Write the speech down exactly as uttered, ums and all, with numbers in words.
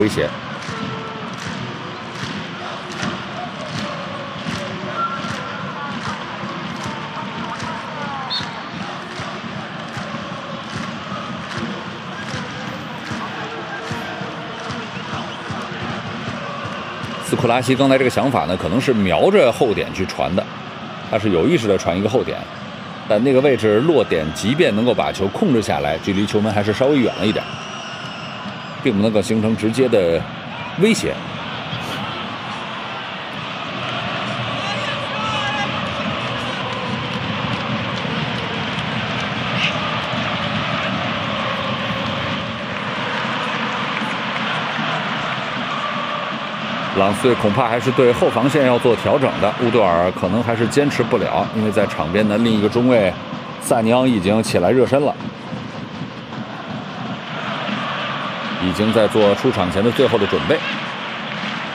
威胁。斯库拉西刚才这个想法呢，可能是瞄着后点去传的，他是有意识的传一个后点，但那个位置落点，即便能够把球控制下来，距离球门还是稍微远了一点，并不能够形成直接的威胁。朗斯队恐怕还是对后防线要做调整的，乌多尔可能还是坚持不了，因为在场边的另一个中卫萨尼昂已经起来热身了，已经在做出场前的最后的准备。